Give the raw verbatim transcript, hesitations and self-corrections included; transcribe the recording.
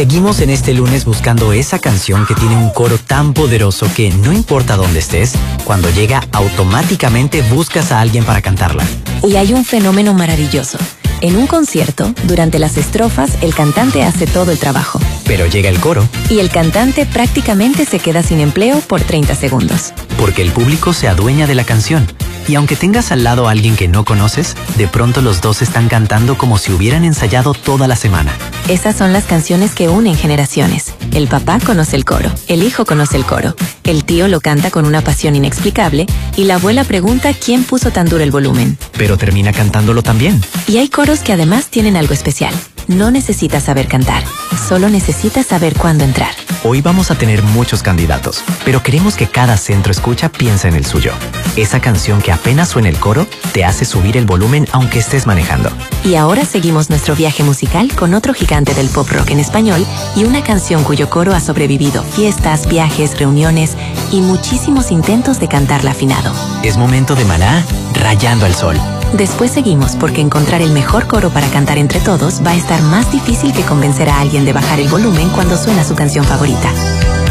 Seguimos en este lunes buscando esa canción que tiene un coro tan poderoso que no importa dónde estés, cuando llega automáticamente buscas a alguien para cantarla. Y hay un fenómeno maravilloso. En un concierto, durante las estrofas, el cantante hace todo el trabajo. Pero llega el coro. Y el cantante prácticamente se queda sin empleo por treinta segundos. Porque el público se adueña de la canción. Y aunque tengas al lado a alguien que no conoces, de pronto los dos están cantando como si hubieran ensayado toda la semana. Esas son las canciones que unen generaciones. El papá conoce el coro, el hijo conoce el coro, el tío lo canta con una pasión inexplicable y la abuela pregunta quién puso tan duro el volumen. Pero termina cantándolo también. Y hay coros que además tienen algo especial. No necesitas saber cantar, solo necesitas saber cuándo entrar. Hoy vamos a tener muchos candidatos, pero queremos que cada centro escucha piense en el suyo. Esa canción que apenas suena el coro te hace subir el volumen aunque estés manejando. Y ahora seguimos nuestro viaje musical con otro gigante del pop rock en español y una canción cuyo coro ha sobrevivido fiestas, viajes, reuniones y muchísimos intentos de cantarla afinado. Es momento de Maná, Rayando al Sol. Después seguimos porque encontrar el mejor coro para cantar entre todos va a estar más difícil que convencer a alguien de bajar el volumen cuando suena su canción favorita.